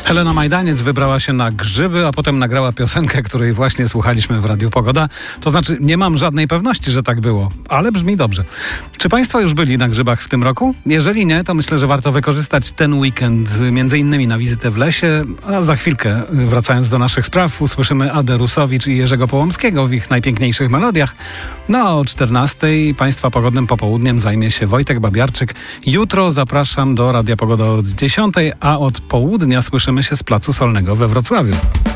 Helena Majdaniec wybrała się na grzyby, a potem nagrała piosenkę, której właśnie słuchaliśmy w Radiu Pogoda. To znaczy, nie mam żadnej pewności, że tak było, ale brzmi dobrze. Czy Państwo już byli na grzybach w tym roku? Jeżeli nie, to myślę, że warto wykorzystać ten weekend między innymi na wizytę w lesie, a za chwilkę, wracając do naszych spraw, usłyszymy Adę Rusowicz i Jerzego Połomskiego w ich najpiękniejszych melodiach. No a o 14:00 Państwa pogodnym popołudniem zajmie się Wojtek Babiarczyk. Jutro zapraszam do Radia Pogoda od 10:00, a od południa słyszymy się z Placu Solnego we Wrocławiu.